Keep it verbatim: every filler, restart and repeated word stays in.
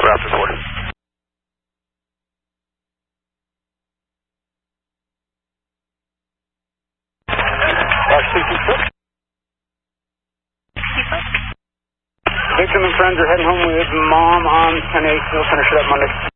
Raptor four. Victim and friends are heading home with mom on ten eight. We'll finish it up Monday.